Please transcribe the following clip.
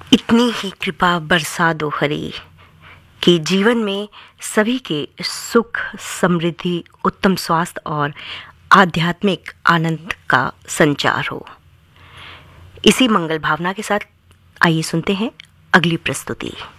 इतनी ही कृपा बरसा दो हरी कि जीवन में सभी के सुख, समृद्धि, उत्तम स्वास्थ्य और आध्यात्मिक आनंद का संचार हो। इसी मंगल भावना के साथ आइए सुनते हैं अगली प्रस्तुति।